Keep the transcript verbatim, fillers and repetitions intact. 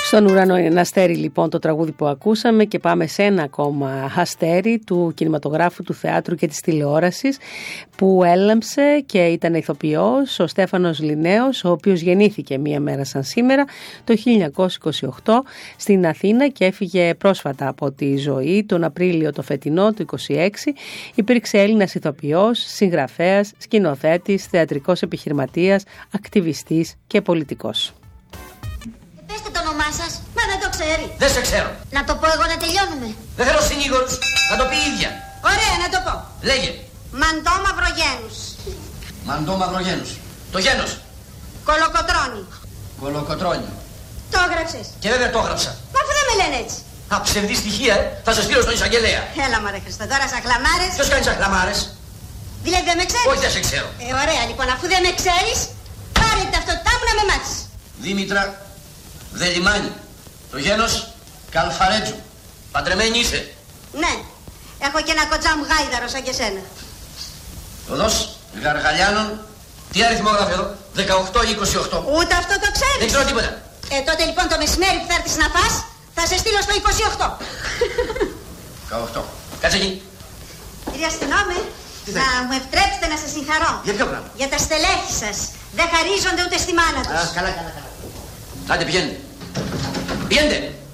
Στον ουρανό είναι ένα αστέρι λοιπόν το τραγούδι που ακούσαμε και πάμε σε ένα ακόμα αστέρι του κινηματογράφου, του θεάτρου και της τηλεόρασης που έλαμψε και ήταν ηθοποιός, ο Στέφανος Λινέος, ο οποίος γεννήθηκε μία μέρα σαν σήμερα το χίλια εννιακόσια είκοσι οκτώ στην Αθήνα και έφυγε πρόσφατα από τη ζωή τον Απρίλιο το φετινό του είκοσι έξι. Υπήρξε Έλληνας ηθοποιός, συγγραφέας, σκηνοθέτης, θεατρικός επιχειρηματίας, ακτιβιστής και πολιτικός. Πέστε το όνομά σας. Μα δεν το ξέρει. Δεν σε ξέρω. Να το πω εγώ να τελειώνουμε. Δεν θέλω συνήγορους. Να το πει η ίδια. Ωραία, να το πω. Λέγε. Μαντό Μαυρογένους. Μαντό Μαυρογένους. Το γένος. Κολοκοτρώνη. Κολοκοτρώνη. Το έγραψες. Και βέβαια το έγραψα. Μα αφού δεν με λένε έτσι. Α, ψευδή στοιχεία, ε. Θα σε στείλω στον εισαγγελέα. Έλα μωρέ Χριστό, τώρα σαν χλαμάρες. Ποιος κάνει σαν χλαμάρες? Δηλαδή δεν με ξέρεις. Όχι, δεν σε ξέρω. Ε, ωραία λοιπόν, αφού δεν με ξέρεις, πάρε την ταυτότητά μου να με μάθεις. Δήμητρα Δελιμάνη. Το γένος Καλφαρέτζου. Παντρεμένη είσαι? Ναι. Έχω και ένα κοτσά μου γάιδαρο σαν και σένα. Οδός Γαργαλιάνων. Τι αριθμό γράφει εδώ? δεκαοκτώ ή είκοσι οκτώ. Ούτε αυτό το ξέρεις. Δεν ξέρω τίποτα. Ε, τότε λοιπόν το μεσημέρι που θα έρθεις να φας, θα σε στείλω στο είκοσι οκτώ. δεκαοκτώ. Κάτσε εκεί. Κύριε αστυνόμε, να μου επιτρέψετε να σας συγχαρώ. Για ποιο πράγμα? Για τα στελέχη σας. Δεν χαρίζονται ούτε στη μάνα τους. Α, καλά, καλά, καλά. Άντε, πηγαίνετε. Πηγαίνετε.